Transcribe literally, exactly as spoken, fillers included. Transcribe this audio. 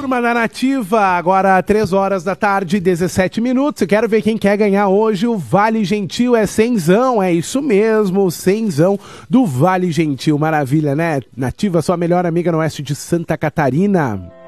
Turma da Nativa, agora três horas da tarde, dezessete minutos. Eu quero ver quem quer ganhar hoje o Vale Gentil. É cenzão, é isso mesmo, cenzão do Vale Gentil. Maravilha, né? Nativa, sua melhor amiga no oeste de Santa Catarina.